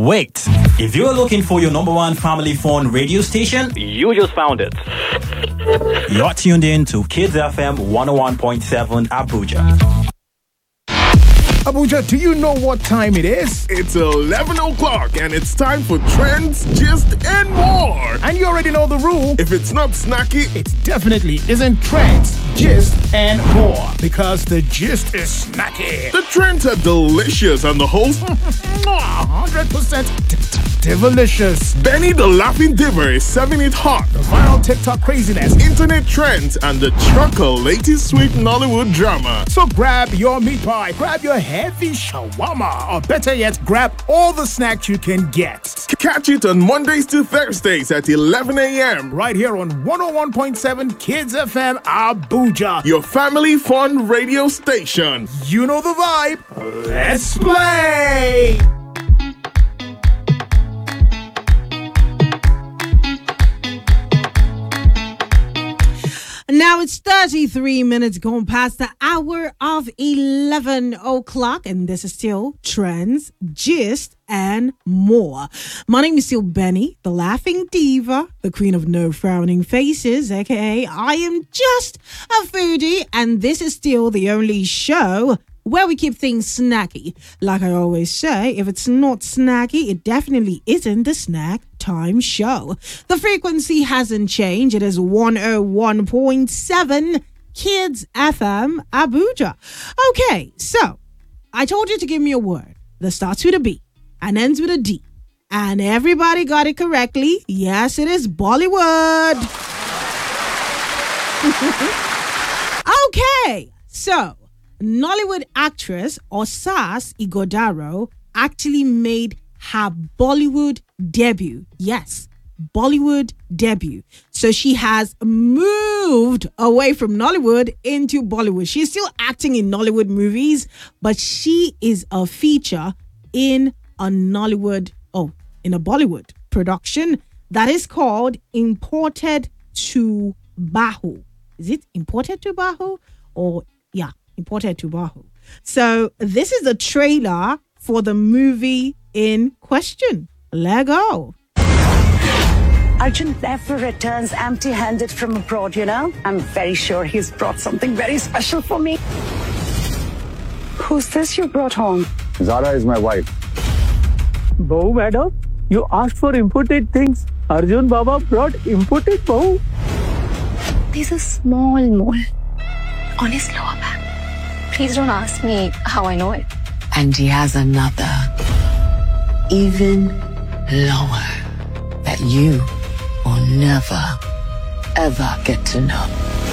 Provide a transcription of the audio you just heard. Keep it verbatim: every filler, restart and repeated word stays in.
Wait, if you're looking for your number one family phone radio station, you just found it. You're tuned in to Kids F M one oh one point seven Abuja. Abuja, do you know what time it is? It's eleven o'clock and it's time for Trends, Gist and More. And you already know the rule. If it's not snacky, it definitely isn't Trends, Gist and More. Because the gist is snacky. The trends are delicious and the host... one hundred percent delicious. Benny the Laughing Diver is serving it hot. The viral TikTok craziness, internet trends, and the chocolatey sweet Nollywood drama. So grab your meat pie, grab your heavy shawarma, or better yet, grab all the snacks you can get. Catch it on Mondays to Thursdays at eleven a.m. right here on one oh one point seven Kids F M Abuja. Your family fun radio station. You know the vibe. Let's play! Now it's thirty-three minutes gone past the hour of eleven o'clock, and this is still Trends, Gist, and More. My name is still Benny, the Laughing Diva, the Queen of No Frowning Faces, aka I am just a foodie, and this is still the only show where we keep things snacky. Like I always say, if it's not snacky, it definitely isn't the snack time show. The frequency hasn't changed. It is one oh one point seven Kids F M Abuja. Okay, so I told you to give me a word that starts with a B and ends with a D. And everybody got it correctly. Yes, it is Bollywood. Okay, so Nollywood actress Osas Ighodaro actually made her Bollywood debut. Yes, Bollywood debut. So she has moved away from Nollywood into Bollywood. She's still acting in Nollywood movies, but she is a feature in a Nollywood, oh, in a Bollywood production that is called Imported to Bahu. Is it Imported to Bahu? Or, yeah. Imported to Bahu. So this is the trailer for the movie in question. Let go. Arjun never returns empty-handed from abroad, you know? I'm very sure he's brought something very special for me. Who's this you brought home? Zara is my wife. Bahu, madam, you asked for imported things. Arjun Baba brought imported Bahu. There's a small mole on his lower back. Please don't ask me how I know it. And he has another, even lower, that you will never, ever get to know.